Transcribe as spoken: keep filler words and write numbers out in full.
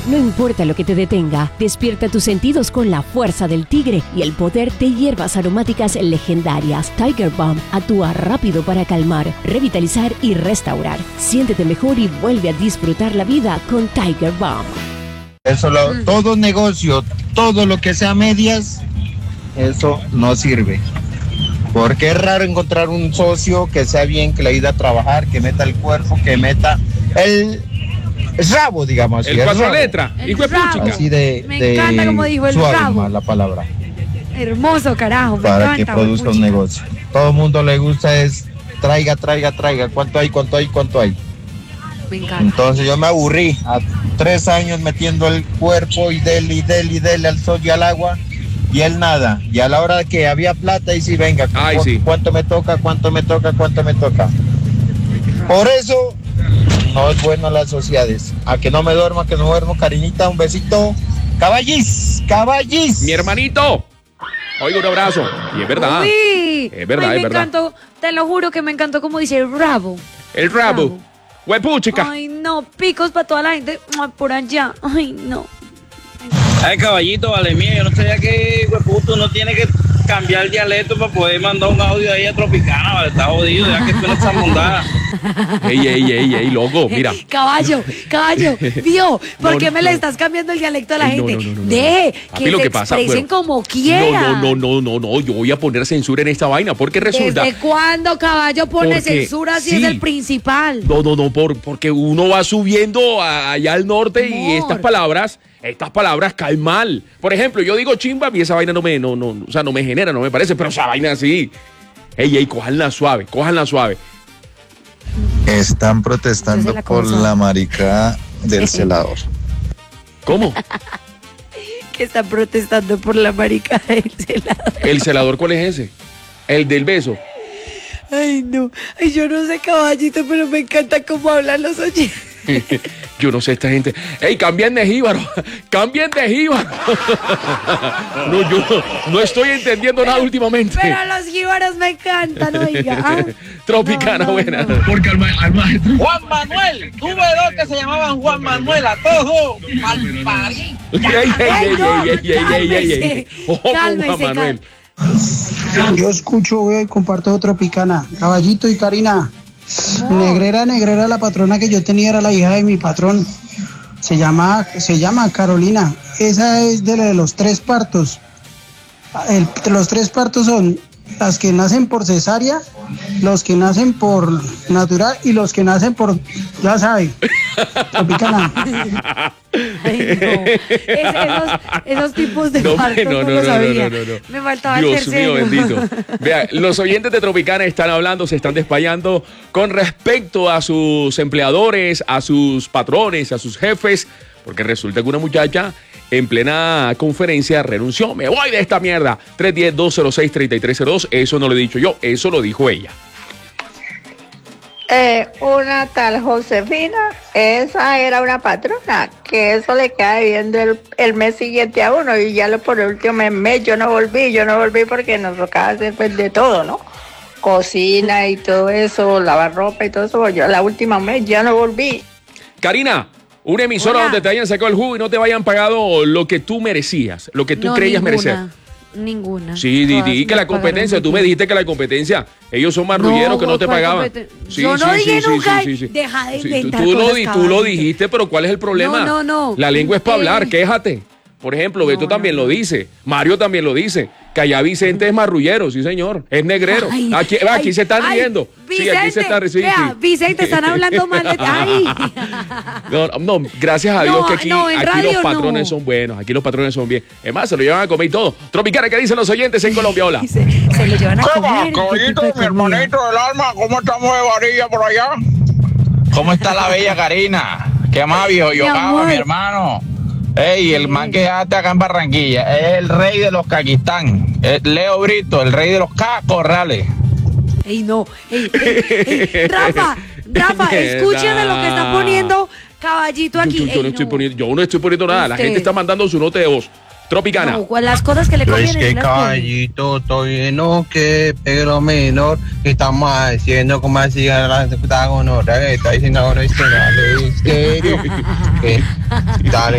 No importa lo que te detenga, despierta tus sentidos con la fuerza del tigre y el poder de hierbas aromáticas legendarias. Tiger Balm actúa rápido para calmar, revitalizar y restaurar. Siéntete mejor y vuelve a disfrutar la vida con Tiger Balm. Eso lo, todo negocio, todo lo que sea medias, eso no sirve. Porque es raro encontrar un socio que sea bien, que le ayude a trabajar, que meta el cuerpo, que meta el rabo, digamos. El cuatro letras, hijo de puchica. Así de, Me de encanta como dijo el suave rabo. más la palabra. Hermoso, carajo. Me Para encanta, que produzca un negocio. Todo el mundo le gusta es traiga, traiga, traiga. ¿Cuánto hay, cuánto hay, cuánto hay? Me encanta. Entonces yo me aburrí a tres años metiendo el cuerpo y dele, y dele, y dele al sol y al agua. Y él nada. Y a la hora que había plata, y sí, venga, Ay, ¿cu- sí. ¿cuánto me toca, cuánto me toca, cuánto me toca? Por eso no es bueno las sociedades. A que no me duerma, que no duermo, cariñita, un besito. Caballis, caballis. Mi hermanito. Oiga, un abrazo. Y es verdad. Uy, Es verdad, ay, es me verdad. encantó, te lo juro que me encantó como dice el rabo. El rabo. Huepuchica. Ay, no, picos para toda la gente ay, por allá. Ay, no. Ay, caballito, vale mía, yo no sabía que hueputo no tiene que cambiar el dialecto para poder mandar un audio ahí a Tropicana, vale, está jodido, ya que tú no estás mondada. Ey, ey, ey, ey, loco, mira. Caballo, caballo, vio, ¿por No, qué me no. le estás cambiando el dialecto a la Ay, no, gente? no, no, no, no. De Papi, que lo se que pasa, expresen bueno, como quieran. No, no, no, no, no, yo voy a poner censura en esta vaina porque resulta. ¿Desde cuándo, caballo, pone Porque, censura si sí. es el principal? No, no, no, por, porque uno va subiendo a- allá al norte y Amor. estas palabras, estas palabras caen mal. Por ejemplo, yo digo chimba y esa vaina no me, no, no, o sea, no me genera, no me parece, pero esa vaina sí. Ey, ey, cójanla suave, cójanla suave. Están Yo protestando sé la por cosa. la marica del celador. ¿Cómo? Que están protestando por la marica del celador. ¿El celador cuál es ese? El del beso. Ay, no. Ay, yo no sé, caballito, pero me encanta cómo hablan los oyentes. Yo no sé esta gente. ¡Ey, cambien de jíbaro! ¡Cambien de jíbaro! No, yo no estoy entendiendo nada últimamente. Pero los jíbaros me encantan, oiga. Ah, Tropicana, no, no, buena. no. Porque al, ma- al maestro. Juan Manuel, tuve dos que se llamaban Juan Manuel, a todos, malparí. ¡Ey, ey, ey, no, ey, ey, ey, ey, ey, ey! ¡Ojo con Cálmese, Juan Manuel! Yo escucho, veo y comparto Tropicana. Caballito y Karina. Negrera, negrera, la patrona que yo tenía era la hija de mi patrón. Se llama, se llama Carolina. Esa es de la de los tres partos. El- los tres partos son las que nacen por cesárea, los que nacen por natural y los que nacen por, ya sabe, Tropicana. Ay, no. Es- esos, esos tipos de No, partos no, no, no, lo no, sabía. no, no, no. Me faltaba Dios el mío, tercero. bendito. Vea, los oyentes de Tropicana están hablando, se están despayando con respecto a sus empleadores, a sus patrones, a sus jefes, porque resulta que una muchacha en plena conferencia renunció. Me voy de esta mierda. tres uno cero, dos cero seis, tres tres cero dos. Eso no lo he dicho yo, eso lo dijo ella. Eh, una tal Josefina, esa era una patrona, que eso le queda viendo el, el mes siguiente a uno y ya lo por el último mes yo no volví, yo no volví porque nos tocaba hacer pues, de todo, ¿no? Cocina y todo eso, lavar ropa y todo eso, yo la última mes ya no volví. Karina, una emisora Hola. donde te hayan sacado el jugo y no te vayan pagado lo que tú merecías, lo que tú No, creías ninguna, merecer. Ninguna. Sí, di, Todas di que me la competencia, pagaron tú me muy dijiste que la competencia, ellos son marrulleros que no te ¿cuál pagaban. competen- Yo no dije nunca, deja de Sí, tú, inventar tú lo, cosas, di- tú lo caballito. dijiste, pero ¿cuál es el problema? No, no, no. La lengua es para Eh. hablar, quéjate. Por ejemplo, Beto No, también no, lo no. dice, Mario también lo dice, que allá Vicente es marrullero, sí señor, es negrero. Ay, aquí aquí ay, se están ay, riendo. Sí, aquí se Vicente, están sí, vea, sí. Vicente, están hablando mal de ti. Ay. No, no, gracias a No, Dios que aquí, no, en aquí radio los patrones no. son buenos, aquí los patrones son bien. Es más, se lo llevan a comer y todo. Tropicana, ¿qué dicen los oyentes en Colombia? Hola. Se, se lo llevan a ¿Qué comer. va, ¿qué caballito, tipo de mi comida? hermanito del alma? ¿Cómo estamos de varilla por allá? ¿Cómo está la bella Karina? ¿Qué más, viejo? Yo Mi acabo, amor. mi hermano. Ey, el man que dejaste acá en Barranquilla es el rey de los Caquistán. Es Leo Brito, el rey de los cacorrales. Ey, no. Ey, ey, ey. Rafa, Rafa, escúcheme lo que está poniendo Caballito Yo, aquí. yo- yo Ey, no estoy no. poniendo, yo no estoy poniendo nada, la Usted. gente está mandando su nota de voz. Tropicana. No, con las cosas que le Yo es convienen. que él las pone. caballito, estoy lleno que pero menor, que estamos haciendo como así la protagonista que está diciendo ahora es que dale, en serio, que dale